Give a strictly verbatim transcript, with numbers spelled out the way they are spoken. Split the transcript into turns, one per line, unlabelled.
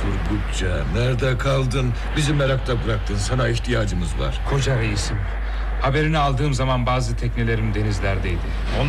Turgutça, nerede kaldın? Bizi merakta bıraktın, sana ihtiyacımız var.
Koca reisim, haberini aldığım zaman bazı teknelerim denizlerdeydi. Onlar